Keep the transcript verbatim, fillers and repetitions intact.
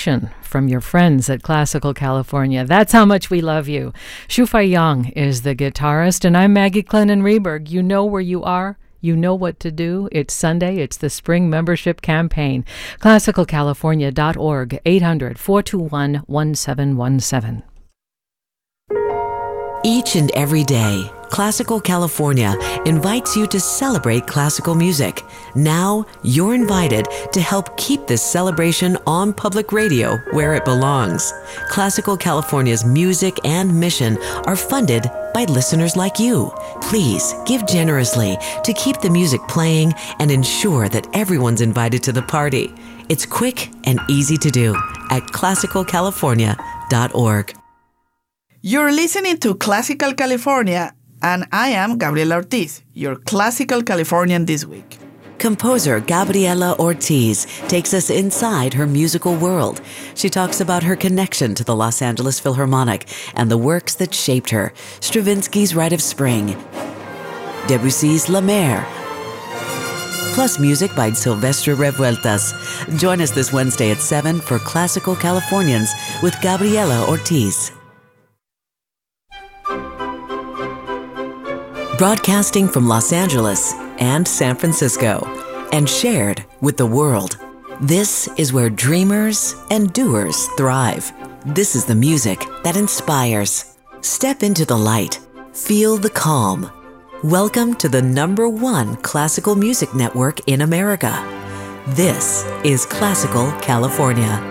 from your friends at Classical California. That's how much we love you. Shufai Yang is the guitarist, and I'm Maggie Clennon Reberg. You know where you are. You know what to do. It's Sunday. It's the spring membership campaign. classical california dot org, eight hundred, four two one, one seven one seven. Each and every day, Classical California invites you to celebrate classical music. Now, you're invited to help keep this celebration on public radio where it belongs. Classical California's music and mission are funded by listeners like you. Please give generously to keep the music playing and ensure that everyone's invited to the party. It's quick and easy to do at classical california dot org. You're listening to Classical California, and I am Gabriela Ortiz, your Classical Californian this week. Composer Gabriela Ortiz takes us inside her musical world. She talks about her connection to the Los Angeles Philharmonic and the works that shaped her. Stravinsky's Rite of Spring, Debussy's La Mer, plus music by Silvestre Revueltas. Join us this Wednesday at seven for Classical Californians with Gabriela Ortiz. Broadcasting from Los Angeles and San Francisco, and shared with the world. This is where dreamers and doers thrive. This is the music that inspires. Step into the light. Feel the calm. Welcome to the number one classical music network in America. This is Classical California.